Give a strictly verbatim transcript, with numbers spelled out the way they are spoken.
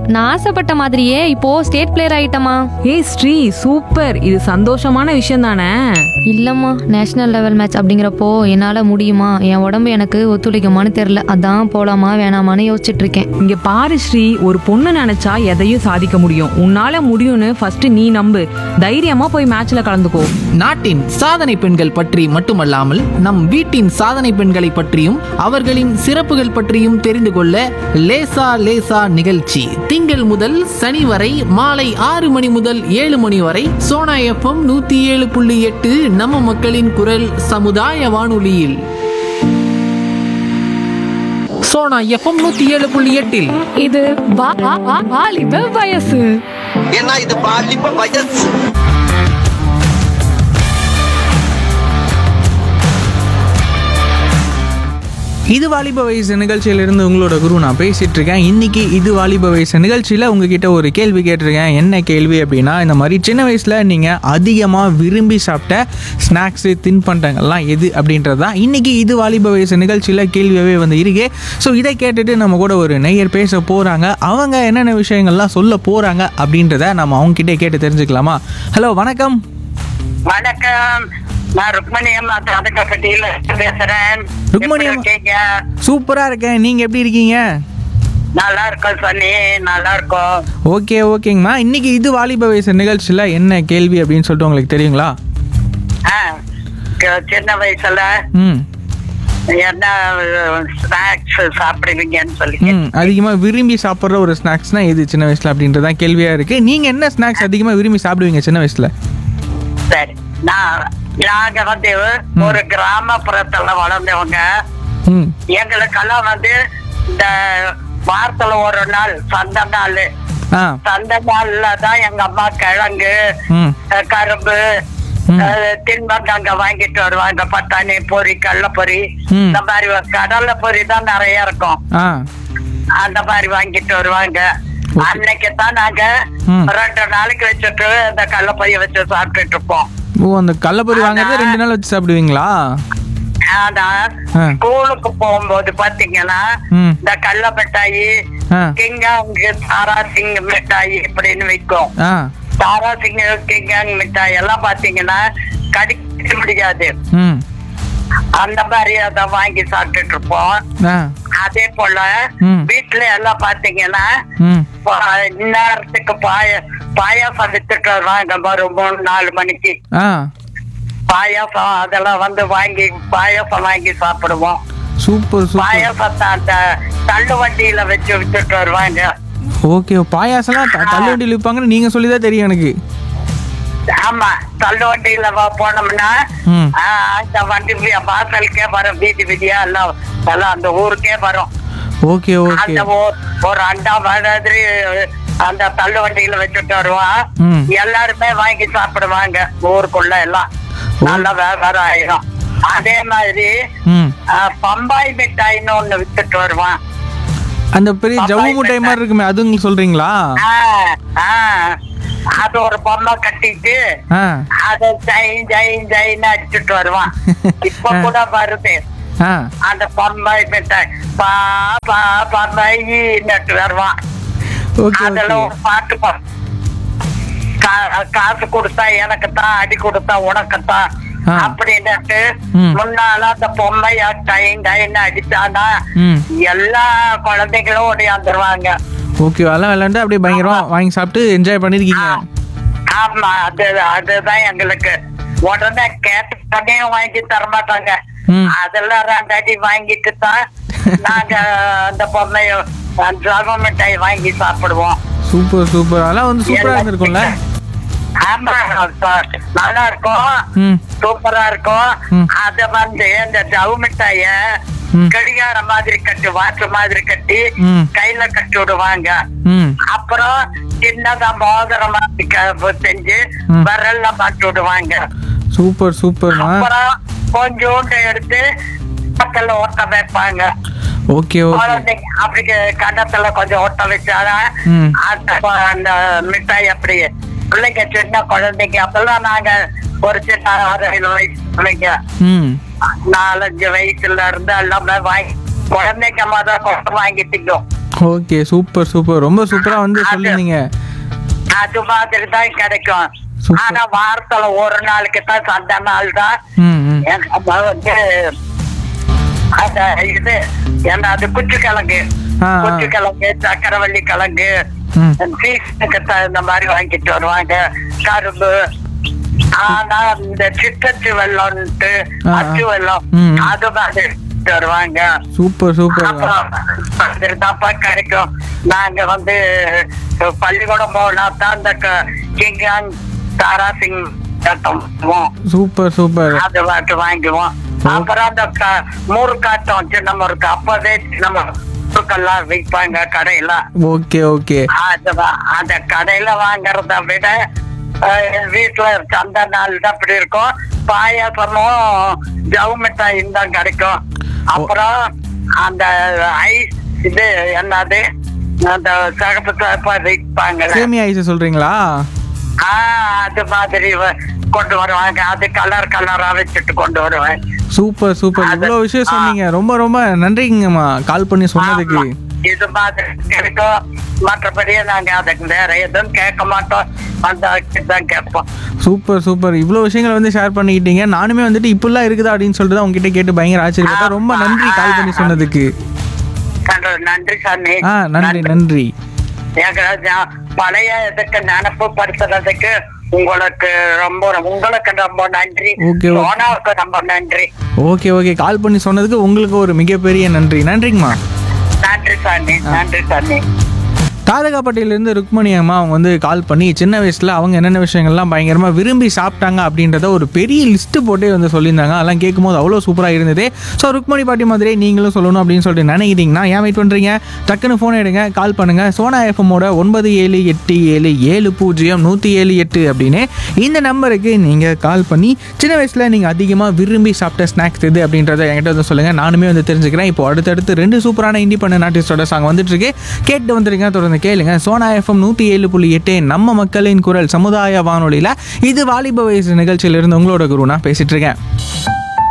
நான் ஆசைப்பட்ட மாதிரியே இப்போ ஸ்டேட் பிளேயர் ஆயிட்டமா. ஏய் ஸ்ரீ, சூப்பர். இது சந்தோஷமான விஷயம் தானே? இல்லம்மா, நேஷனல் லெவல் மேட்ச் அப்படிங்கிறப்போ என்னால முடியுமா, என் உடம்பு எனக்கு ஒத்துழைக்குமான்னு தெரியல. அதான் போலாமா வேணாமான்னு யோசிச்சுட்டு இருக்கேன். இங்க பாரு ஸ்ரீ, ஒரு பொண்ணு நினைச்சா எதையும் சாதிக்க முடியும். உன்னால முடியும்னு ஃபர்ஸ்ட் நீ நம்பு. தைரியமா போய் மேட்ச்ல கலந்துக்கோ. நாட்டின் சாதனை பெண்கள் பற்றி மட்டுமல்லாமல் நம் வீட்டின் சாதனை பெண்களை பற்றியும் அவர்களின் சிறப்புகள் பற்றியும் தெரிந்து கொள்ள லேசா லேசா நிகழ்ச்சி திங்கள் முதல் சனி வரை மாலை ஆறு மணி முதல் ஏழு மணி வரை சோனா எஃப்எம் நூத்தி ஏழு புள்ளி எட்டு நம்ம மக்களின் குரல் சமுதாய வானொலியில். சோனா எஃப்எம் நூத்தி ஏழு புள்ளி எட்டில் இது வா- வா- வா- வாலிப வயசு. ஏன்னா இது பாலிப்ப வயசு. இது வாலிப வயசு நிகழ்ச்சியிலிருந்து உங்களோட குரு நான் பேசிகிட்டு இருக்கேன். இன்றைக்கி இது வாலிப வயசு நிகழ்ச்சியில் உங்ககிட்ட ஒரு கேள்வி கேட்டிருக்கேன். என்ன கேள்வி அப்படின்னா, இந்த மாதிரி சின்ன வயசில் நீங்கள் அதிகமாக விரும்பி சாப்பிட்ட ஸ்நாக்ஸு தின்பண்டங்கள்லாம் எது அப்படின்றது தான் இன்றைக்கி இது வாலிப வயசு நிகழ்ச்சியில் கேள்வியாகவே வந்து இருக்கு. ஸோ இதை கேட்டுட்டு நம்ம கூட ஒரு நேயர் பேச போகிறாங்க. அவங்க என்னென்ன விஷயங்கள்லாம் சொல்ல போகிறாங்க அப்படின்றத நம்ம அவங்ககிட்ட கேட்டு தெரிஞ்சுக்கலாமா? ஹலோ, வணக்கம். வணக்கம், நான் ருக்மணி அம்மா தாதகப்பட்டியில பேசுறேன். ருக்மணி அம்மா. எப்படி இருக்கீங்க? சூப்பராக இருக்கேன். நீங்கள் எப்படி இருக்கீங்க? நல்லா இருக்கோம் சனி, நல்லா இருக்கோம். ஓகே ஓகேங்கம்மா. இன்னைக்கு இது வாலிப வயசு நிகழ்ச்சியில் என்ன கேள்வி அப்படின்னு சொல்லிட்டு உங்களுக்கு தெரியுங்களா? ஆ, க- சின்ன வயசுல ம் என்ன ஸ்நாக்ஸ் சாப்பிடுவீங்கன்னு சொல்லி ம் அதிகமாக விரும்பி சாப்பிட்ற ஒரு ஸ்நாக்ஸ்னால் எது சின்ன வயசில் அப்படின்றதான் கேள்வியாக இருக்குது. நீங்கள் என்ன ஸ்நாக்ஸ் அதிகமாக விரும்பி சாப்பிடுவீங்க சின்ன வயசில்? சரி, நான் நாங்க வந்து ஒரு கிராமப்புறத்துல வளர்ந்தவங்க. ம் எங்களுக்கெல்லாம் வந்து இந்த வாரத்துல ஒரு நாள் சந்தை நாள், ஆ சந்தை நாள்ல தான் எங்க அம்மா கிழங்கு, ம் அஹ், கரும்பு, அஹ், தின்பண்டங்க வாங்கிட்டு வருவாங்க. பட்டாணி பொரி, கடலை பொரி, ம். இந்த மாதிரி கடலை பொரி தான் நிறைய இருக்கும். ஆ அந்த மாதிரி வாங்கிட்டு வருவாங்க. அன்னைக்கு தான் நாங்க ம். ரெண்டு நாளைக்கு வச்சுட்டு இந்த கடலை பொரிய வச்சு சாப்பிட்டுட்டு இருப்போம். ஓ, அந்த கடலப்பொரி வாங்குறது ரெண்டு நாள் வச்சு சாப்பிடுவீங்களா? ஆனா ஆ. ஸ்கூலுக்கு போகும்போது பாத்தீங்கன்னா ம். இந்த கடலை மிட்டாயி, ஆ கிங்காங்கு, தாரா சிங் மிட்டாய் இப்படின்னு விற்கும். ஆ தாரா சிங், கிங்காங் மிட்டாய் எல்லாம் பாத்தீங்கன்னா கடிக்க முடியாது. ம் அந்த மாதிரி அதை வாங்கி சாப்பிட்டுட்டு இருப்போம். ஆ அதே போல ம். வீட்டுல எல்லாம் பாத்தீங்கன்னா ம் பா- இந்நேரத்துக்கு பாய பாயாசம் வித்துட்டு வருவாங்க. ஒரு மூணு நாலு மணிக்கு ஆ பாயாசம் அதெல்லாம் வந்து வாங்கி பாயாசம் வாங்கி சாப்பிடுவோம். Super super. பாயாசத்தை அந்த தள்ளு வண்டியில வச்சு வித்துட்டு வருவாங்க. ஓகே, பாயாசம்லாம் த- தள்ளுவண்டியில் விற்பாங்கன்னு நீங்கள் சொல்லி தான் தெரியும் எனக்கு. ஆமா, தள்ளு வண்டியில வ- போனோம்னா ம். ஆஹ், அந்த வண்டி வி- வாசலுக்கே வரும், வீதி வீதியா எல்லாம் எல்லாம் அந்த ஊருக்கே வரும். Okay okay. அந்த ஊர் ஒரு அண்டா மாதிரி அந்த தள்ளு வண்டியில வச்சுட்டு வருவான். ம். எல்லாருமே வாங்கி சாப்பிடுவாங்க ஊருக்குள்ள எல்லாம். நல்ல வியாபாரம் ஆயிடும். அதே மாதிரி ம் ஆஹ், பம்பாய் மிட்டாயின்னு ஒண்ணு வித்துட்டு வருவான். அந்த பெரிய ஜவ்வு முட்டை மாதிரி இருக்குமே, அது உங்களுக்கு சொல்கிறீங்களா? ஆஹ், ஆஹ், அது ஒரு பொம்மை கட்டிட்டு ஆ அத ஜெயின் ஜெயின் ஜெயின்னு அடிச்சுட்டு வருவான். இப்ப கூட வருது ஆ அந்த பம்பாய் மிட்டாய். பா பா பம்பாய் நட்டு வருவான். ஓகே அதுல ஓகே. ஒரு பாட்டு பா- கா- காசு கொடுத்தா எனக்கு தான், அடி கொடுத்தா உனக்கு தான் ஆ. அப்படின்னுட்டு ம். முன்னால அந்த பொம்மையா டைன் டைன்னு அடிச்சானா ம் எல்லா குழந்தைகளும் ஓடியாந்துருவாங்க. ஓகே, அதெல்லாம் விளையாண்டு அப்படியே பயங்கரமா வாங்கி சாப்பிட்டு என்ஜாய் பண்ணிருக்கீங்க. ஆமா, அது அதுதான் எங்களுக்கு. உடனே கேட்டே வாங்கி தரமாட்டாங்க. ம். அதெல்லாம் ரெண்டு அடி வாங்கிட்டு தான் நாங்க அந்த பொம்மைய ஜாம மிட்டாய் வாங்கி சாப்பிடுவோம். Super super. அதெல்லாம் வந்து சூப்பரா இருந்திருக்கும்ல. ஆமா, ச- நல்லா இருக்கும், ம் சூப்பரா இருக்கும். ம். அத வந்து இந்த ஜவு மிட்டாய ம். கடிகார மாதிரி கட்டி, வாட்ச் மாதிரி கட்டி ம். கையில கட்டி விடுவாங்க. ம் அப்புறம் சின்னதா மோதிரம் மாதிரி க- செஞ்சு ம். விரல்ல மாட்டி விடுவாங்க. சூப்பர் சூப்பர்மா. அப்புறம் கொஞ்சோண்டு எடுத்து பக்கத்துல ஒட்ட வைப்பாங்க. Okay okay. குழந்தைங்க அப்படி கன்னத்துல கொஞ்சம் ஒட்ட வச்சாதான் ம். அந்த அந்த மிட்டாய் அப்படி பிள்ளைங்க, சின்ன குழந்தைங்க அப்பெல்லாம் நாங்க ஒரு சின்ன ஆறு ஏழு வயசு பிள்ளைங்க, ம் நாலஞ்சு வயசுல இருந்து எல்லாமே வாங்கி குழந்தைங்க மாதிரி கொண்டு வாங்கி திங்கும். ஓகே, சூப்பர் சூப்பர், ரொம்ப சூப்பரா வந்து சொல்லிருந்தீங்க. அது மாதிரி தான் கிடைக்கும். Super. ஆனா வாரத்துல ஒரு நாளைக்கு தான் சண்டை நாள் தான் ம் ம் எங்க அம்மா வந்து அந்த இது என்ன அது குச்சி கிழங்கு ஆ, ஆ. குச்சி கிழங்கு சக்கரவள்ளி கிழங்கு ம். சீசனுக்கு தகுந்த மாதிரி வாங்கிட்டு வருவாங்க. கரும்பு. ஆனா இந்த சித்தச்சு வெள்ளம்ட்டு ஆ, ஆ. அச்சு வெள்ளம் ம். அது மாதிரி எடுத்துட்டு வருவாங்க. Super super. அப்புறம் தான்ப்பா கிடைக்கும். நாங்க வந்து பள்ளிக்கூடம் போனா தான் இந்த கிங்காங் தாரா சிங் கட்டுவோம். Super super. அது வாட்டு வாங்குவோம். அப்புறம் அந்த க- முறுக்காட்டம் சின்ன முறுக்கு அப்பவே சின்ன முறுக்கெல்லாம் விற்பாங்க கடையில. Okay okay. அது வா- அந்த கடையில வாங்குறத விட அஹ், வீட்டுல அந்த நாள் தான் அப்படி இருக்கும். பாயாசமும் ஜவு மிட்டாயும் தான் கிடைக்கும். அப்புறம் அந்த ஐஸ் இது என்னது அந்த சிகப்பு சிகப்பா விற்பாங்க. சேமியா ஐஸ் சொல்றீங்களா? ஆஹ் அது மாதிரி வ- கொண்டு வருவாங்க. அது கலர் கலரா வச்சுட்டு கொண்டு வருவேன். Super super. அது- இவ்வளோ விஷயம் சொன்னீங்க, ரொம்ப ரொம்ப நன்றிங்கம்மா கால் பண்ணி சொன்னதுக்கு. ஆமா. இது மாதிரி கிடைக்கும். மற்றபடியே நாங்க அதுக்கு வேற எதுவும் கேட்க மாட்டோம். அந்த தான் கேட்போம். Super super. இவ்வளோ விஷயங்களை வந்து ஷேர் பண்ணிக்கிட்டீங்க. நானுமே வந்துட்டு இப்படிலாம் இருக்குதா அப்படின்னு சொல்லிட்டு தான் உங்ககிட்ட கேட்டு பயங்கர ஆச்சரியப்பட்டேன். ரொம்ப நன்றி கால் பண்ணி சொன்னதுக்கு. நன்றி, நன்றி சாமி. ஆ நன்றி நன்றி. எங்க பழைய இதுக்கு நினப்பு படுத்துறதுக்கு உங்களுக்கு ரொம்ப உங்களுக்கு ரொம்ப நன்றி. Okay, okay. சோனாவுக்கு ரொம்ப நன்றி. ஓகே ஓகே, கால் பண்ணி சொன்னதுக்கு உங்களுக்கு ஒரு மிகப்பெரிய நன்றி. நன்றிங்கம்மா. நன்றி சாமி. நன்றி சாமி. தாதகாப்பட்டியிலேருந்து ருக்மணி அம்மா அவங்க வந்து கால் பண்ணி சின்ன வயசில் அவங்க என்னென்ன விஷயங்கள்லாம் பயங்கரமாக விரும்பி சாப்பிட்டாங்க அப்படின்றத ஒரு பெரிய லிஸ்ட்டு போட்டே வந்து சொல்லியிருந்தாங்க. அதெல்லாம் கேட்கும்போது அவ்வளோ சூப்பராக இருந்தது. ஸோ ருக்மணி பாட்டி மாதிரியே நீங்களும் சொல்லணும் அப்படின்னு சொல்லிட்டு நினைக்கிறீங்கன்னா ஏன் வெயிட் பண்ணுறீங்க? டக்குன்னு ஃபோன் எடுங்க, கால் பண்ணுங்கள். சோனா எஃப்எம்மோட ஒன்பது ஏழு எட்டு ஏழு ஏழு பூஜ்ஜியம் நூற்றி ஏழு எட்டு அப்படின்னு இந்த நம்பருக்கு நீங்கள் கால் பண்ணி சின்ன வயசில் நீங்கள் அதிகமாக விரும்பி சாப்பிட்ட ஸ்நாக்ஸ் எது அப்படின்றத என்கிட்ட வந்து சொல்லுங்கள். நானுமே வந்து தெரிஞ்சுக்கிறேன். இப்போ அடுத்தடுத்து ரெண்டு சூப்பரான இண்டிபெண்டன்ட் ஆர்டிஸ்டோட சாங் வந்துட்டு இருக்கு. கேட்டு வந்துருங்க, தொடர்ந்து கேளுங்க. சோனா எஃப்எம் நூற்றி ஏழு புள்ளி எட்டு நம்ம மக்களின் குரல் சமுதாய வானொலியில் இது வாலிப வயசு நிகழ்ச்சியிலிருந்து உங்களோட குரு நான் பேசிட்டு இருக்கேன்.